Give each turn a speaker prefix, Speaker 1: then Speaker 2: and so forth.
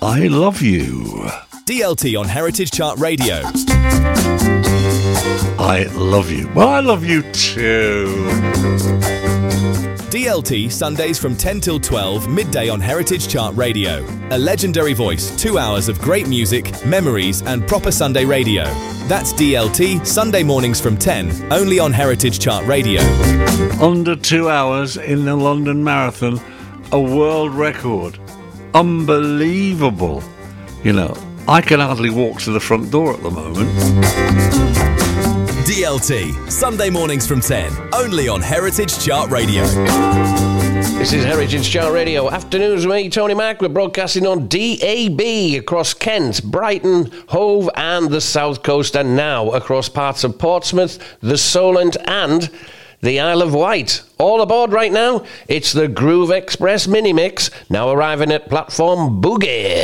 Speaker 1: I Love You.
Speaker 2: DLT on Heritage Chart Radio.
Speaker 1: I love you. Well, I love you too.
Speaker 2: DLT, Sundays from 10 till 12, midday on Heritage Chart Radio. A legendary voice, 2 hours of great music, memories and proper Sunday radio. That's DLT, Sunday mornings from 10, only on Heritage Chart Radio.
Speaker 1: Under 2 hours in the London Marathon, a world record. Unbelievable. You know, I can hardly walk to the front door at the moment.
Speaker 2: DLT, Sunday mornings from 10, only on Heritage Chart Radio.
Speaker 3: This is Heritage Chart Radio. Afternoons with me, Tony Mack. We're broadcasting on DAB across Kent, Brighton, Hove and the South Coast, and now across parts of Portsmouth, the Solent and the Isle of Wight. All aboard right now. It's the Groove Express Mini Mix, now arriving at platform Boogie.